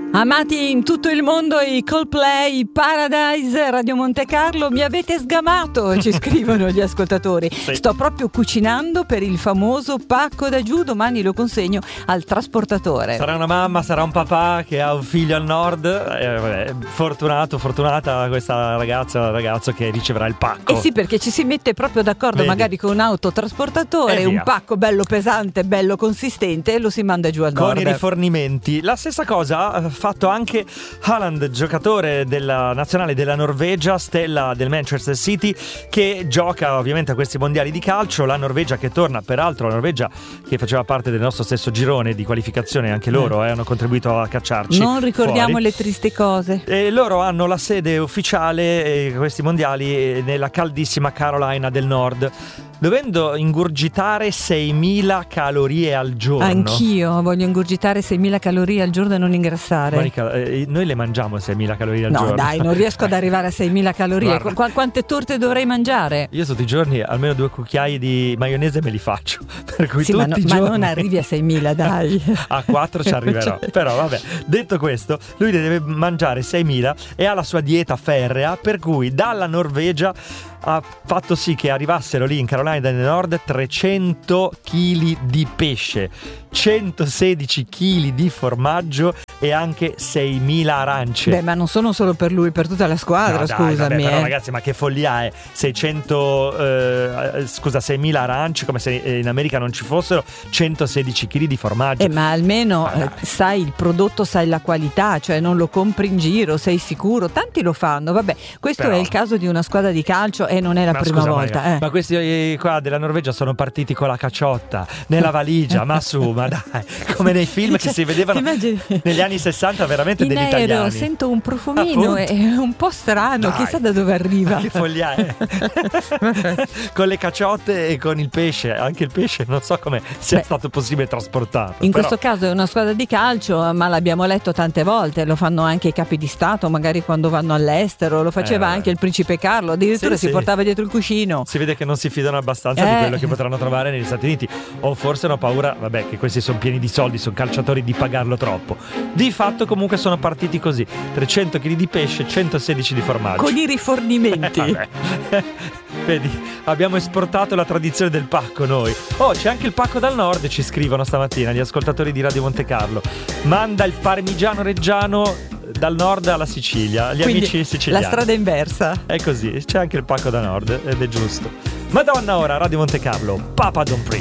Amati in tutto il mondo i Coldplay, Paradise, Radio Monte Carlo, mi avete sgamato, ci scrivono gli ascoltatori. Sì. Sto proprio cucinando per il famoso pacco da giù, domani lo consegno al trasportatore. Sarà una mamma, sarà un papà che ha un figlio al nord, fortunata questa ragazzo che riceverà il pacco. Eh sì, perché ci si mette proprio d'accordo. Vedi? Magari con un autotrasportatore, E un via. pacco bello pesante, bello consistente, e lo si manda giù al Con nord. i rifornimenti. La stessa cosa ha fatto anche Haaland, giocatore della nazionale della Norvegia, stella del Manchester City, che gioca ovviamente a questi mondiali di calcio. La Norvegia che torna, peraltro la Norvegia che faceva parte del nostro stesso girone di qualificazione, anche loro hanno contribuito a cacciarci. Non ricordiamo fuori. le triste cose. E loro hanno la sede ufficiale, questi mondiali, nella caldissima Carolina del Nord, dovendo ingurgitare 6.000 calorie al giorno. Anch'io voglio ingurgitare 6.000 calorie al giorno e non ingrassare. Monica, noi le mangiamo 6.000 calorie al No, giorno. dai, non riesco ad arrivare a 6.000 calorie. Guarda. Quante torte dovrei mangiare? Io tutti i giorni almeno 2 cucchiai di maionese me li faccio. Per cui Sì, tutti i ma giorni non arrivi a 6.000, dai. a 4 ci arriverò. Però vabbè, detto questo, lui deve mangiare 6.000 e ha la sua dieta ferrea, per cui dalla Norvegia ha fatto sì che arrivassero lì in Carolina del Nord 300 kg di pesce, 116 kg di formaggio e anche 6.000 arance. Beh, ma non sono solo per lui, per tutta la squadra, No, dai, scusami. vabbè, però ragazzi, ma che follia è? 6.000 arance, come se in America non ci fossero 116 kg di formaggio. Ma almeno dai. sai il prodotto, sai la qualità, cioè non lo compri in giro, sei sicuro. Tanti lo fanno, vabbè, questo Però- è il caso di una squadra di calcio e non è la Ma prima scusa, volta. Maria, ma questi qua della Norvegia sono partiti con la cacciotta nella valigia, ma su, ma dai, come nei film che si vedevano Immagini- negli anni 60 veramente in degli aereo italiani. sento un profumino, Appunto. è un po' strano, Dai. chissà da dove arriva. Che foglia è? Con le cacciotte e con il pesce, anche il pesce non so come sia stato possibile trasportarlo. In però- questo caso è una squadra di calcio, ma l'abbiamo letto tante volte, lo fanno anche i capi di Stato, magari quando vanno all'estero, lo faceva vabbè. anche il principe Carlo, addirittura Sì, si portava dietro il cuscino. Si vede che non si fidano abbastanza di quello che potranno trovare negli Stati Uniti, o forse hanno paura, vabbè, che questi sono pieni di soldi, sono calciatori, di pagarlo troppo. Di fatto comunque sono partiti così: 300 kg di pesce, 116 di formaggio. Con i rifornimenti. Vabbè. Vedi, abbiamo esportato la tradizione del pacco noi. Oh, c'è anche il pacco dal nord, ci scrivono stamattina gli ascoltatori di Radio Monte Carlo. Manda il parmigiano reggiano dal nord alla Sicilia, gli Quindi amici siciliani. la strada inversa. È così, c'è anche il pacco da nord ed è giusto. Madonna, ora Radio Monte Carlo, Papa Don't Preach.